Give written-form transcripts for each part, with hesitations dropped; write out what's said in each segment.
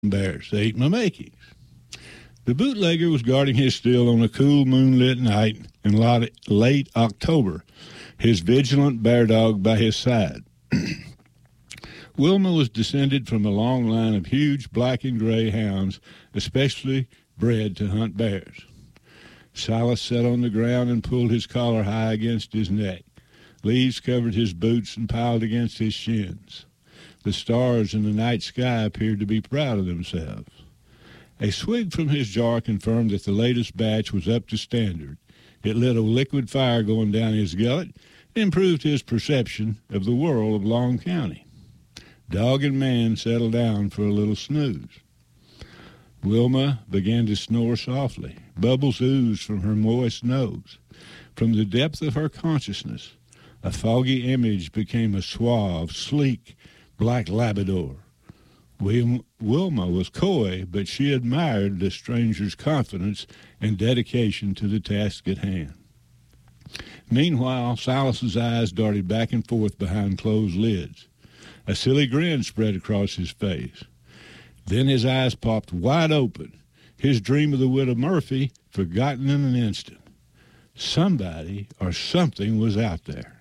Bears ate my makings. The bootlegger was guarding his still on a cool moonlit night in late October, his vigilant bear dog by his side. Wilma was descended from a long line of huge black and gray hounds, especially bred to hunt bears. Silas sat on the ground and pulled his collar high against his neck. Leaves covered his boots and piled against his shins. The stars in the night sky appeared to be proud of themselves. A swig from his jar confirmed that the latest batch was up to standard. It lit a liquid fire going down his gullet and improved his perception of the world of Long County. Dog and man settled down for a little snooze. Wilma began to snore softly. Bubbles oozed from her moist nose. From the depth of her consciousness, a foggy image became a suave, sleek, black Labrador. Wilma was coy, but she admired the stranger's confidence and dedication to the task at hand. Meanwhile, Silas's eyes darted back and forth behind closed lids. A silly grin spread across his face. Then his eyes popped wide open, his dream of the Widow Murphy forgotten in an instant. Somebody or something was out there.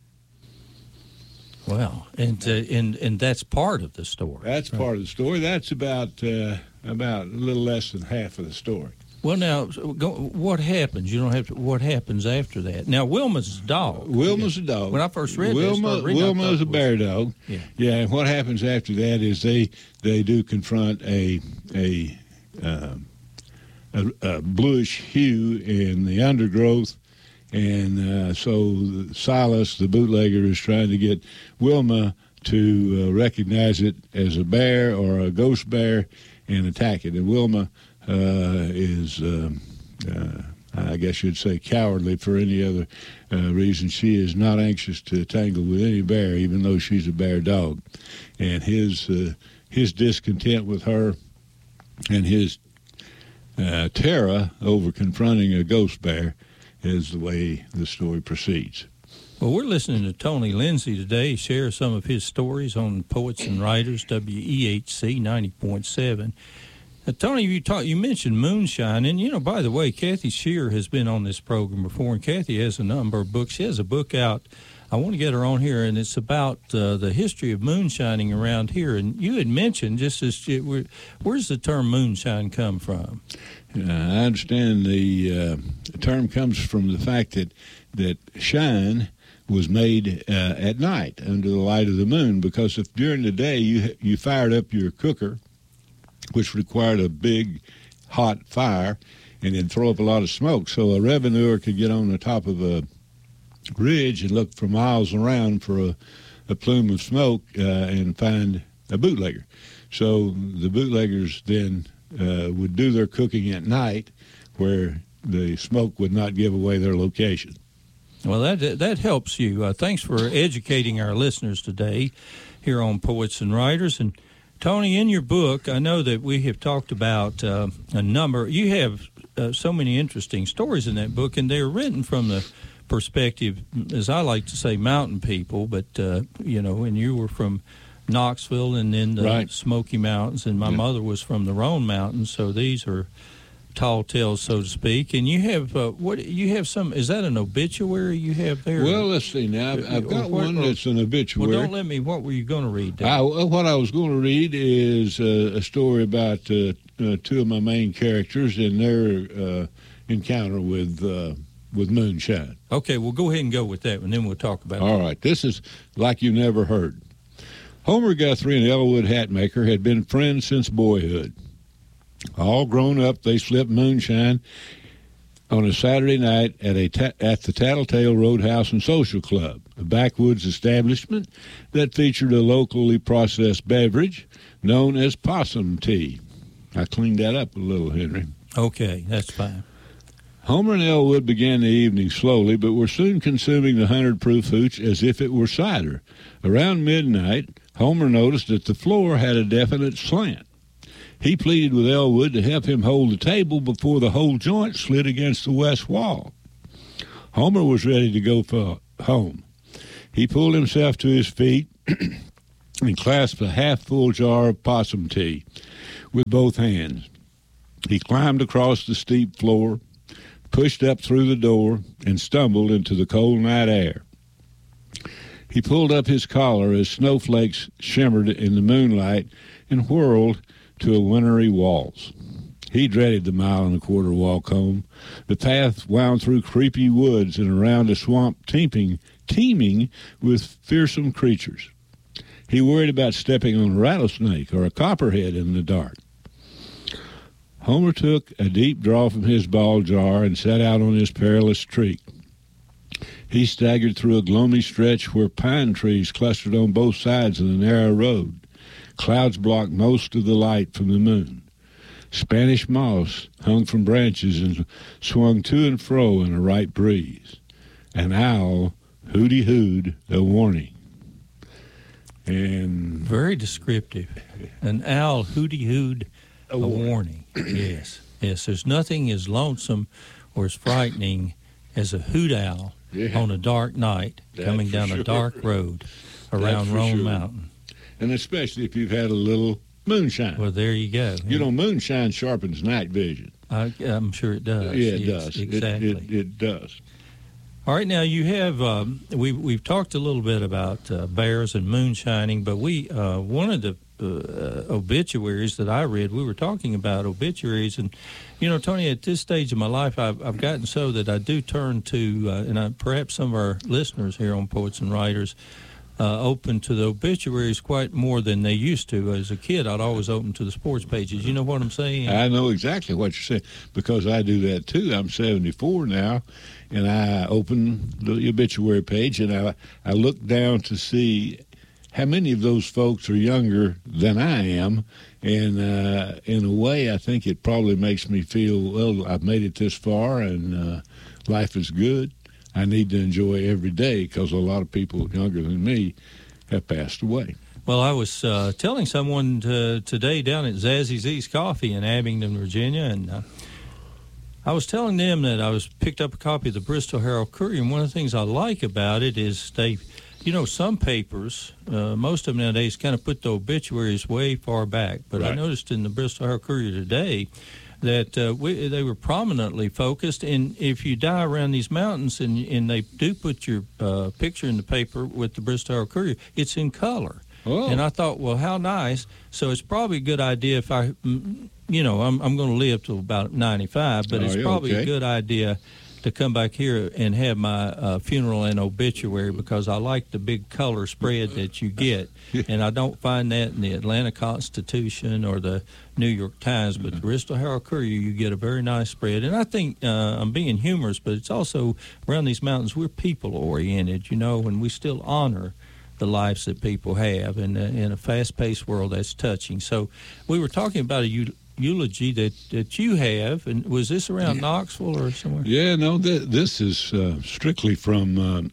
Wow, and that's part of the story. That's right. Part of the story. That's about a little less than half of the story. Well, now, what happens? You don't have to. What happens after that? Now, Wilma's a dog. Wilma's a dog. When I first read Wilma's a bear dog. Yeah. And what happens after that is they do confront a bluish hue in the undergrowth. And so Silas, the bootlegger, is trying to get Wilma to recognize it as a bear or a ghost bear and attack it. And Wilma is, I guess you'd say, cowardly for any other reason. She is not anxious to tangle with any bear, even though she's a bear dog. And his discontent with her and his terror over confronting a ghost bear is the way the story proceeds. Well, we're listening to Tony Lindsay today share some of his stories on Poets and Writers, WEHC 90.7. Tony, you mentioned moonshine, and, by the way, Kathy Shear has been on this program before, and Kathy has a number of books. She has a book out. I want to get her on here, and it's about the history of moonshining around here. And you had mentioned, where's the term moonshine come from? I understand the term comes from the fact that shine was made at night under the light of the moon, because if during the day you fired up your cooker, which required a big hot fire, and it'd throw up a lot of smoke, so a revenuer could get on the top of a ridge and look for miles around for a plume of smoke and find a bootlegger. So the bootleggers then would do their cooking at night where the smoke would not give away their location. Well, that helps you. Thanks for educating our listeners today here on Poets and Writers. And, Tony, in your book, I know that we have talked about a number. You have so many interesting stories in that book, and they're written from the perspective, as I like to say, mountain people. But, and you were from Knoxville and then the Smoky Mountains, and my mother was from the Roan Mountains, so these are tall tales, so to speak. And you have is that an obituary you have there? Well, let's see now. I've got one that's an obituary. Well, don't let me. What were you going to read? What I was going to read is a story about two of my main characters and their encounter with moonshine. Okay, well, go ahead and go with that, and then we'll talk about it. All right. This is like you never heard. Homer Guthrie and Elwood Hatmaker had been friends since boyhood. All grown up, they slipped moonshine on a Saturday night at the Tattletale Roadhouse and Social Club, a backwoods establishment that featured a locally processed beverage known as possum tea. I cleaned that up a little, Henry. Okay, that's fine. Homer and Elwood began the evening slowly, but were soon consuming the 100-proof hooch as if it were cider. Around midnight, Homer noticed that the floor had a definite slant. He pleaded with Elwood to help him hold the table before the whole joint slid against the west wall. Homer was ready to go for home. He pulled himself to his feet and clasped a half-full jar of possum tea with both hands. He climbed across the steep floor, pushed up through the door, and stumbled into the cold night air. He pulled up his collar as snowflakes shimmered in the moonlight and whirled to a wintry waltz. He dreaded the mile-and-a-quarter walk home. The path wound through creepy woods and around a swamp teeming with fearsome creatures. He worried about stepping on a rattlesnake or a copperhead in the dark. Homer took a deep draw from his ball jar and set out on his perilous trek. He staggered through a gloomy stretch where pine trees clustered on both sides of the narrow road. Clouds blocked most of the light from the moon. Spanish moss hung from branches and swung to and fro in a right breeze. An owl hooty-hooed a warning. And very descriptive. An owl hooty-hooed a warning. Yes. There's nothing as lonesome or as frightening as a hoot owl on a dark night coming down a dark road around Roan Mountain. And especially if you've had a little moonshine. Well, there you go. You know, moonshine sharpens night vision. I'm sure it does. Yeah, it does. Exactly. It does. All right, now you have we've talked a little bit about bears and moonshining, but one of the obituaries that I read, we were talking about obituaries, and you know, Tony, at this stage of my life, I've gotten so that I do turn to, and perhaps some of our listeners here on Poets and Writers open to the obituaries quite more than they used to. As a kid, I'd always open to the sports pages. You know what I'm saying? I know exactly what you're saying, because I do that too. I'm 74 now, and I open the obituary page, and I look down to see how many of those folks are younger than I am. And in a way, I think it probably makes me feel, well, I've made it this far, and life is good. I need to enjoy every day, because a lot of people younger than me have passed away. Well, I was telling someone today down at Zazzy Z's Coffee in Abingdon, Virginia, and I was telling them that I picked up a copy of the Bristol Herald Courier, and one of the things I like about it is some papers, most of them nowadays, kind of put the obituaries way far back. But right. I noticed in the Bristol Herald Courier today that they were prominently focused. And if you die around these mountains, and they do put your picture in the paper with the Bristol Herald Courier, it's in color. Oh. And I thought, well, how nice. So it's probably a good idea if I'm going to live till about 95, but it's probably a good idea to come back here and have my funeral and obituary, because I like the big color spread that you get. And I don't find that in the Atlanta Constitution or the New York Times, but the Bristol Herald Courier, you get a very nice spread. And I think I'm being humorous, but it's also around these mountains, we're people-oriented, and we still honor the lives that people have. And in a fast-paced world, that's touching. So we were talking about a eulogy that you have, and was this around Knoxville or somewhere? Yeah, no, this is strictly from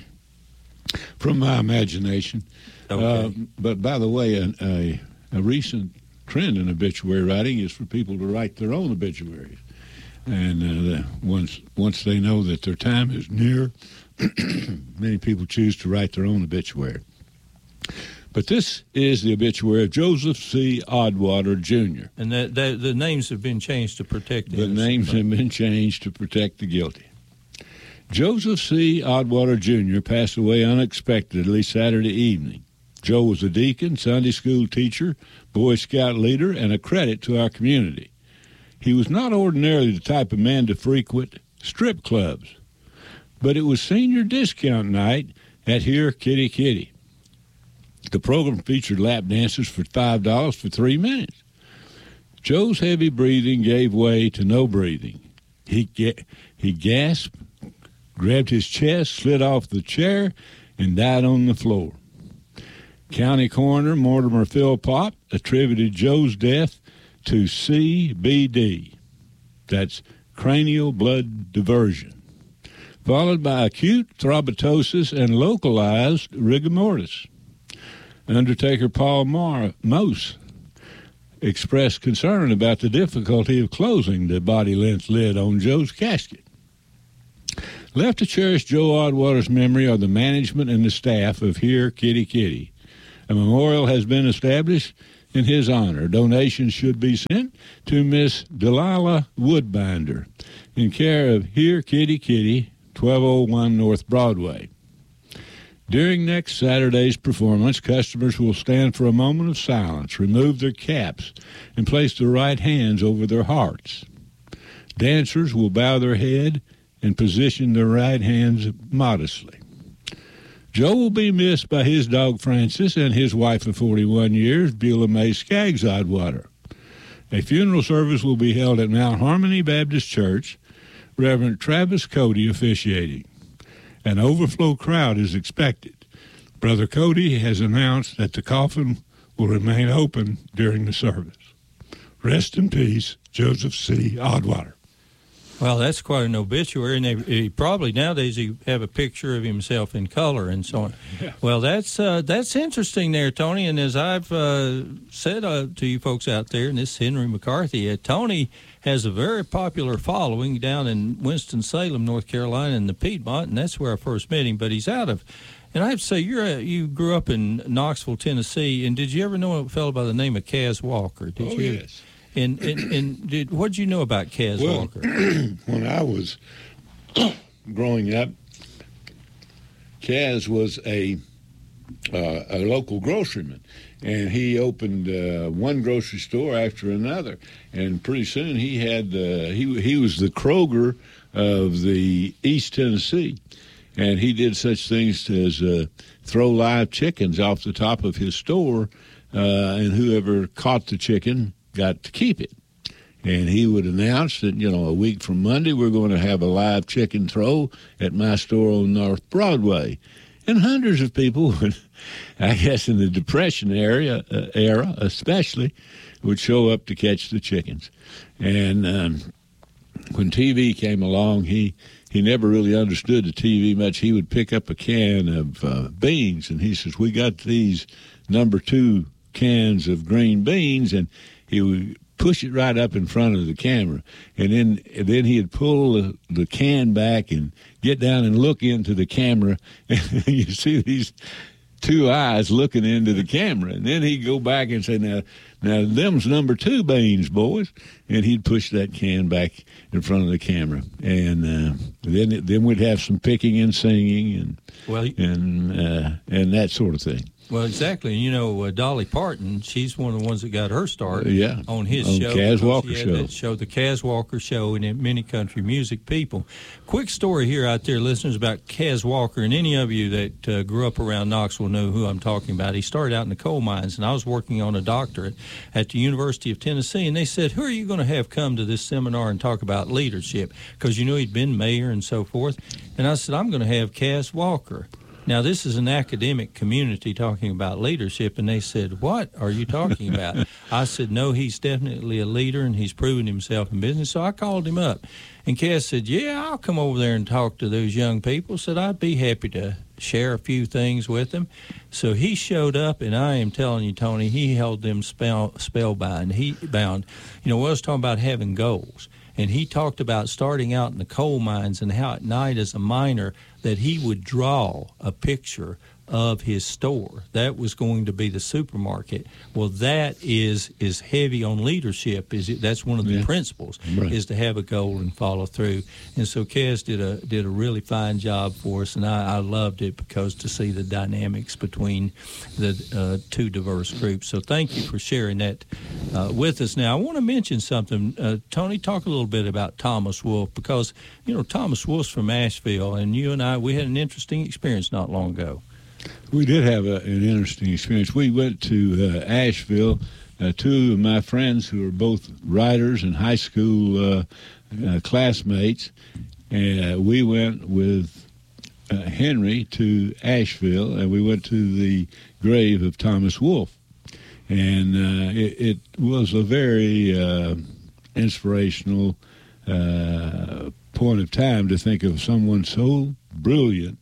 my imagination. Okay. But by the way, a recent trend in obituary writing is for people to write their own obituaries, and once they know that their time is near, many people choose to write their own obituary. But this is the obituary of Joseph C. Oddwater, Jr. And the names have been changed to protect the innocent. The names have been changed to protect the guilty. Joseph C. Oddwater, Jr. passed away unexpectedly Saturday evening. Joe was a deacon, Sunday school teacher, Boy Scout leader, and a credit to our community. He was not ordinarily the type of man to frequent strip clubs, but it was senior discount night at Here Kitty Kitty. The program featured lap dances for $5 for 3 minutes. Joe's heavy breathing gave way to no breathing. He gasped, grabbed his chest, slid off the chair, and died on the floor. County Coroner Mortimer Philpott attributed Joe's death to CBD. That's cranial blood diversion, followed by acute thrombosis and localized rigor mortis. Undertaker Paul Mose expressed concern about the difficulty of closing the body-length lid on Joe's casket. Left to cherish Joe Oddwater's memory are the management and the staff of Here Kitty Kitty, A memorial has been established in his honor. Donations should be sent to Miss Delilah Woodbinder in care of Here Kitty Kitty, 1201 North Broadway. During next Saturday's performance, customers will stand for a moment of silence, remove their caps, and place their right hands over their hearts. Dancers will bow their head and position their right hands modestly. Joe will be missed by his dog Francis and his wife of 41 years, Beulah May Skaggs Oddwater. A funeral service will be held at Mount Harmony Baptist Church, Reverend Travis Cody officiating. An overflow crowd is expected. Brother Cody has announced that the coffin will remain open during the service. Rest in peace, Joseph C. Oddwater. Well, that's quite an obituary, and he probably nowadays he have a picture of himself in color and so on. Yeah. Well, that's interesting there, Tony. And as I've said to you folks out there, and this is Henry McCarthy, Tony has a very popular following down in Winston-Salem, North Carolina, in the Piedmont, and that's where I first met him. But he's out of, and I have to say, you grew up in Knoxville, Tennessee, and did you ever know a fellow by the name of Kaz Walker? Did you? Yes. And what did you know about Kaz Walker? When I was growing up, Kaz was a local groceryman, and he opened one grocery store after another. And pretty soon he had he was the Kroger of the East Tennessee, and he did such things as throw live chickens off the top of his store, and whoever caught the chicken got to keep it. And he would announce that, a week from Monday, we're going to have a live chicken throw at my store on North Broadway. And hundreds of people would, I guess in the Depression era especially, would show up to catch the chickens. And when TV came along, he never really understood the TV much. He would pick up a can of beans, and he says, we got these number 2 cans of green beans, and he would push it right up in front of the camera, and then he'd pull the can back and get down and look into the camera, and you see these 2 eyes looking into the camera, and then he'd go back and say, now them's number 2 beans, boys, and he'd push that can back in front of the camera, and then we'd have some picking and singing and that sort of thing. Well, exactly. Dolly Parton, she's one of the ones that got her start on his show. Kaz Walker Show. The Kaz Walker Show, and many country music people. Quick story here out there, listeners, about Kaz Walker, and any of you that grew up around Knoxville know who I'm talking about. He started out in the coal mines, and I was working on a doctorate at the University of Tennessee, and they said, who are you going to have come to this seminar and talk about leadership? Because he'd been mayor and so forth. And I said, I'm going to have Kaz Walker. Now, this is an academic community talking about leadership, and they said, what are you talking about? I said, no, he's definitely a leader, and he's proven himself in business. So I called him up, and Kaz said, yeah, I'll come over there and talk to those young people. Said I'd be happy to share a few things with them. So he showed up, and I am telling you, Tony, he held them spellbound. I was talking about having goals. And he talked about starting out in the coal mines and how at night as a miner that he would draw a picture of his store. That was going to be the supermarket. Well, that is heavy on leadership. That's one of the principles, right, is to have a goal and follow through. And so Kaz did a really fine job for us, and I loved it because to see the dynamics between the 2 diverse groups. So thank you for sharing that with us. Now, I want to mention something. Tony, talk a little bit about Thomas Wolfe, because, Thomas Wolfe's from Asheville, and you and I, we had an interesting experience not long ago. We did have an interesting experience. We went to Asheville. 2 of my friends who are both writers and high school classmates, and we went with Henry to Asheville, and we went to the grave of Thomas Wolfe. And it was a very inspirational point of time to think of someone so brilliant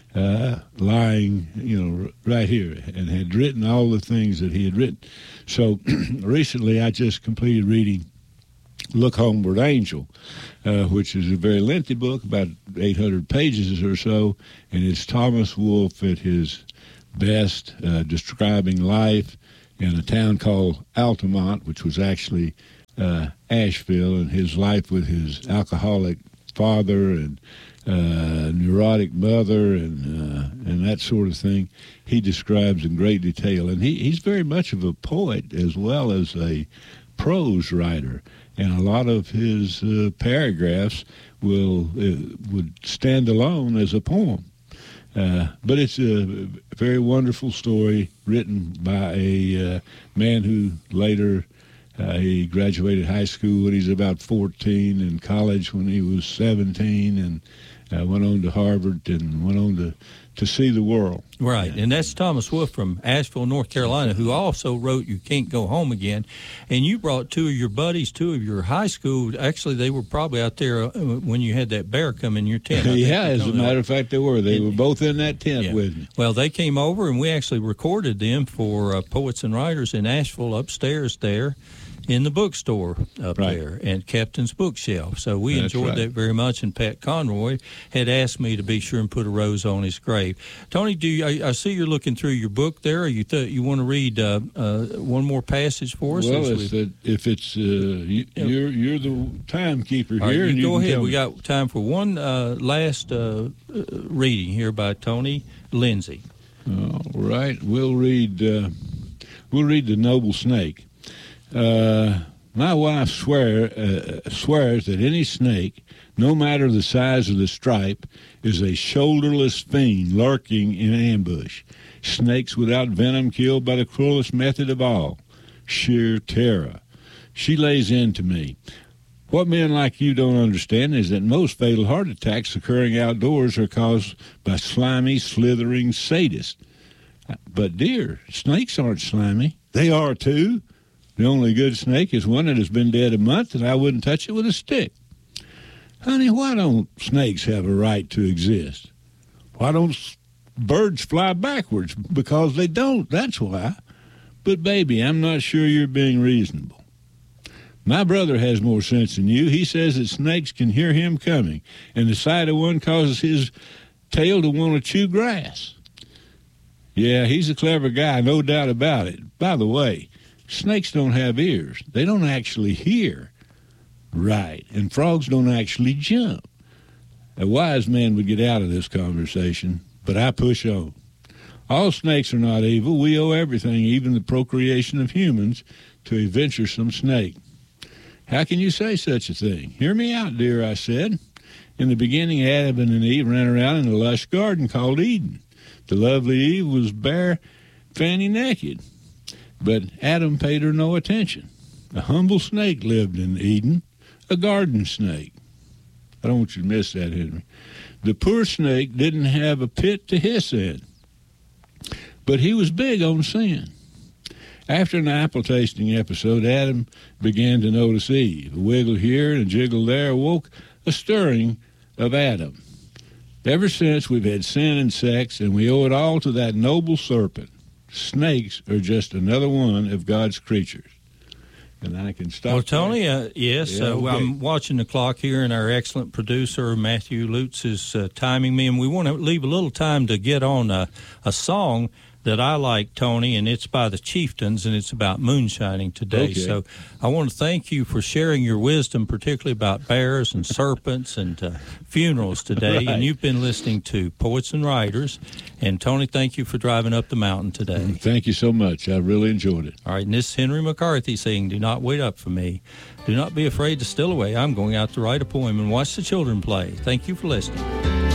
lying, right here, and had written all the things that he had written. So recently I just completed reading Look Homeward, Angel, which is a very lengthy book, about 800 pages or so, and it's Thomas Wolfe at his best, describing life in a town called Altamont, which was actually Asheville, and his life with his alcoholic father and neurotic mother and that sort of thing. He describes in great detail, and he's very much of a poet as well as a prose writer, and a lot of his paragraphs would stand alone as a poem. But it's a very wonderful story written by a man who later he graduated high school when he was about 14, and college when he was 17, and went on to Harvard and went on to see the world. Right, and that's Thomas Wolfe from Asheville, North Carolina, who also wrote You Can't Go Home Again. And you brought two of your buddies, two of your high school. Actually, they were probably out there when you had that bear come in your tent. Yeah, as a matter of fact, they were. They were both in that tent with me. Well, they came over, and we actually recorded them for Poets and Writers in Asheville upstairs there in the bookstore up there and Captain's Bookshelf. So we enjoyed that very much, and Pat Conroy had asked me to be sure and put a rose on his grave. Tony, I see you're looking through your book there. Or you want to read one more passage for us? Well, if it's you're the timekeeper here. Right, and you go ahead. We got time for one last reading here by Tony Lindsay. All right, we'll read The Noble Snake. My wife swears that any snake, no matter the size of the stripe, is a shoulderless fiend lurking in ambush. Snakes without venom killed by the cruelest method of all, sheer terror. She lays into me. What men like you don't understand is that most fatal heart attacks occurring outdoors are caused by slimy, slithering sadists. But, dear, snakes aren't slimy. They are, too. The only good snake is one that has been dead a month, and I wouldn't touch it with a stick. Honey, why don't snakes have a right to exist? Why don't birds fly backwards? Because they don't, that's why. But, baby, I'm not sure you're being reasonable. My brother has more sense than you. He says that snakes can hear him coming, and the sight of one causes his tail to want to chew grass. Yeah, he's a clever guy, no doubt about it. By the way, snakes don't have ears. They don't actually hear. Right. And frogs don't actually jump. A wise man would get out of this conversation, but I push on. All snakes are not evil. We owe everything, even the procreation of humans, to a venturesome snake. How can you say such a thing? Hear me out, dear, I said. In the beginning, Adam and Eve ran around in a lush garden called Eden. The lovely Eve was bare, fanny naked. But Adam paid her no attention. A humble snake lived in Eden, a garden snake. I don't want you to miss that, Henry. The poor snake didn't have a pit to hiss in, but he was big on sin. After an apple tasting episode, Adam began to notice Eve. A wiggle here and a jiggle there awoke a stirring of Adam. Ever since, we've had sin and sex, and we owe it all to that noble serpent. Snakes are just another one of God's creatures. And I can stop. Well, Tony, yes. Yeah, okay. I'm watching the clock here, and our excellent producer, Matthew Lutz, is timing me. And we want to leave a little time to get on a song that I like, Tony, and it's by the Chieftains, and it's about moonshining today. Okay. So I want to thank you for sharing your wisdom, particularly about bears and serpents and funerals today. Right. And you've been listening to Poets and Writers. And, Tony, thank you for driving up the mountain today. Thank you so much. I really enjoyed it. All right, and this is Henry McCarthy saying, do not wait up for me. Do not be afraid to steal away. I'm going out to write a poem and watch the children play. Thank you for listening.